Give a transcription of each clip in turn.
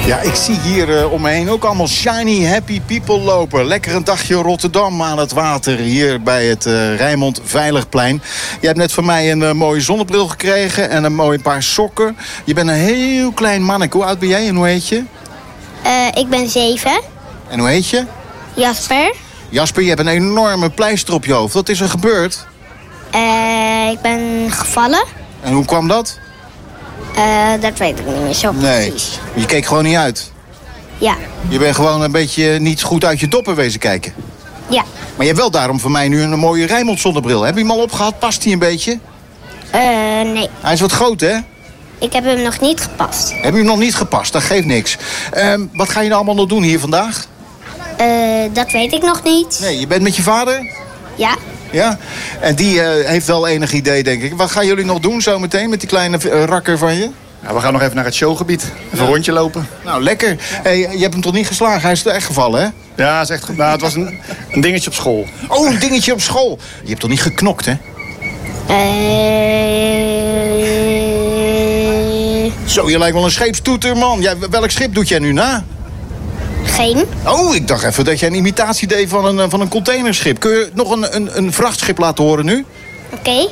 Ja, ik zie hier om me heen ook allemaal shiny, happy people lopen. Lekker een dagje Rotterdam aan het water hier bij het Rijnmond Veiligplein. Je hebt net van mij een mooie zonnebril gekregen en een mooi paar sokken. Je bent een heel klein manneke. Hoe oud ben jij en hoe heet je? Ik ben 7. En hoe heet je? Jasper. Jasper, je hebt een enorme pleister op je hoofd. Wat is er gebeurd? Ik ben gevallen. En hoe kwam dat? Dat weet ik niet meer zo precies. Je keek gewoon niet uit. Ja. Je bent gewoon een beetje niet goed uit je doppen wezen kijken. Ja. Maar je hebt wel daarom voor mij nu een mooie Rijnmond zonnebril. Heb je hem al opgehad? Past hij een beetje? Nee. Hij is wat groot, hè? Ik heb hem nog niet gepast. Heb je hem nog niet gepast? Dat geeft niks. Wat ga je nou allemaal nog doen hier vandaag? Dat weet ik nog niet. Nee, je bent met je vader? Ja. Ja? En die heeft wel enig idee, denk ik. Wat gaan jullie nog doen zometeen met die kleine rakker van je? Ja, we gaan nog even naar het showgebied. Even een rondje lopen. Nou, lekker. Hey, je hebt hem toch niet geslagen? Hij is er echt gevallen, hè? Ja, is echt, nou, het was een dingetje op school. Oh, een dingetje op school. Je hebt toch niet geknokt, hè? Zo, je lijkt wel een scheepstoeter, man. Ja, welk schip doet jij nu na? Geen. Oh, ik dacht even dat jij een imitatie deed van een containerschip. Kun je nog een vrachtschip laten horen nu? Oké.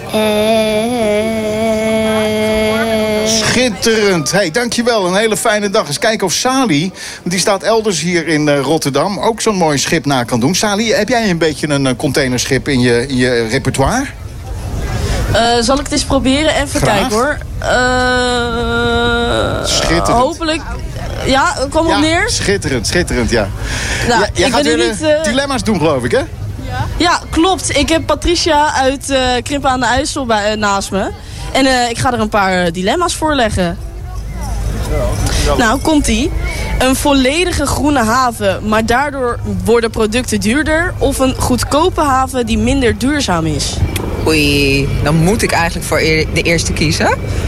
Schitterend. Hey, dankjewel. Een hele fijne dag. Eens kijken of Sali, die staat elders hier in Rotterdam, ook zo'n mooi schip na kan doen. Sali, heb jij een beetje een containerschip in je repertoire? Zal ik het eens proberen? Even Graag. kijken hoor. Schitterend. Hopelijk. Ja, kwam op neer? Schitterend, ja. Nou, Jij ik gaat ben weer niet, dilemma's doen, geloof ik, hè? Ja, klopt. Ik heb Patricia uit Krimpen aan de IJssel naast me. En ik ga er een paar dilemma's voorleggen. Nou, komt-ie. Een volledige groene haven, maar daardoor worden producten duurder. Of een goedkope haven die minder duurzaam is. Oei, dan moet ik eigenlijk voor de eerste kiezen.